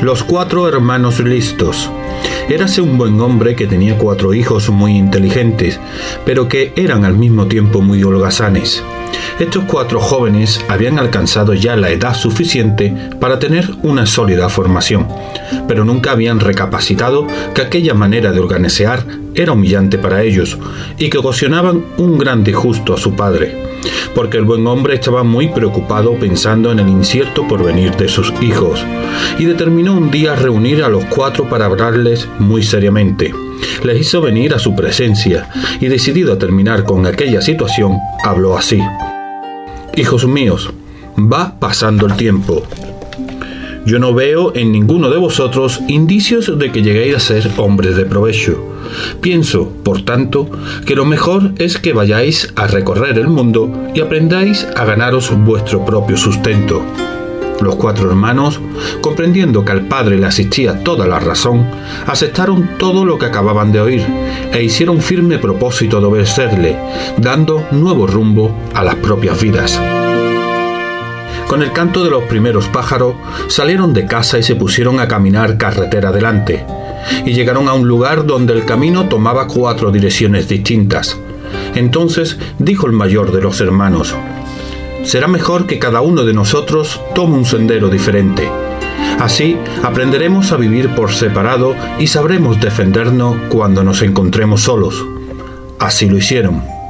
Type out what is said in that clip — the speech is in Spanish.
Los 4 hermanos listos. Érase un buen hombre que tenía 4 hijos muy inteligentes, pero que eran al mismo tiempo muy holgazanes. Estos 4 jóvenes habían alcanzado ya la edad suficiente para tener una sólida formación, pero nunca habían recapacitado que aquella manera de organizar era humillante para ellos y que ocasionaban un gran disgusto a su padre, porque el buen hombre estaba muy preocupado pensando en el incierto porvenir de sus hijos, y determinó un día reunir a los 4 para hablarles muy seriamente. Les hizo venir a su presencia y, decidido a terminar con aquella situación, habló así: «Hijos míos, va pasando el tiempo. Yo no veo en ninguno de vosotros indicios de que lleguéis a ser hombres de provecho. Pienso, por tanto, que lo mejor es que vayáis a recorrer el mundo y aprendáis a ganaros vuestro propio sustento». Los 4 hermanos, comprendiendo que al padre le asistía toda la razón, aceptaron todo lo que acababan de oír e hicieron firme propósito de obedecerle, dando nuevo rumbo a las propias vidas. Con el canto de los primeros pájaros, salieron de casa y se pusieron a caminar carretera adelante, y llegaron a un lugar donde el camino tomaba 4 direcciones distintas. Entonces dijo el mayor de los hermanos: «Será mejor que cada uno de nosotros tome un sendero diferente. Así aprenderemos a vivir por separado y sabremos defendernos cuando nos encontremos solos». Así lo hicieron.